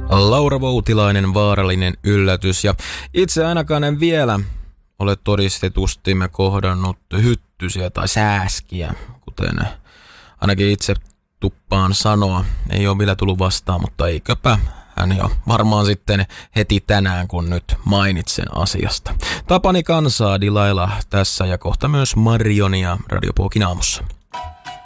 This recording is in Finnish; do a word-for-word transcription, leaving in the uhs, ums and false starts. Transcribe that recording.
Laura Voutilainen, vaarallinen yllätys. Ja itse ainakaan en vielä ole todistetusti me kohdannut hyttysiä tai sääskiä, kuten ainakin itse tuppaan sanoa. Ei ole vielä tullut vastaan, mutta eiköpä hän jo varmaan sitten heti tänään, kun nyt mainitsen asiasta. Tapani kansaa Dilaila tässä ja kohta myös Marionia Radio Pookin aamussa.